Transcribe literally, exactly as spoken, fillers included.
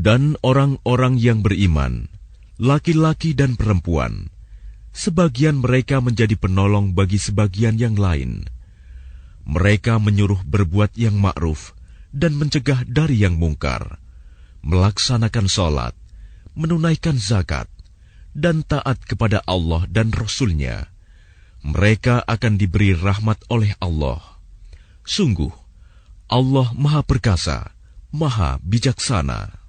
Dan orang-orang yang beriman, laki-laki dan perempuan, sebagian mereka menjadi penolong bagi sebagian yang lain. Mereka menyuruh berbuat yang ma'ruf dan mencegah dari yang mungkar, melaksanakan sholat, menunaikan zakat, dan taat kepada Allah dan Rasul-Nya. Mereka akan diberi rahmat oleh Allah. Sungguh, Allah Maha Perkasa, Maha Bijaksana.